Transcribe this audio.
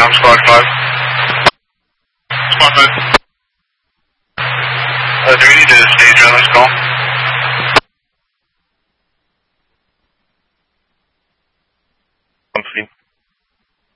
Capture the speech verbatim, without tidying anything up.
I'm Squad five. Squad five. Uh, do we need to stage on this call?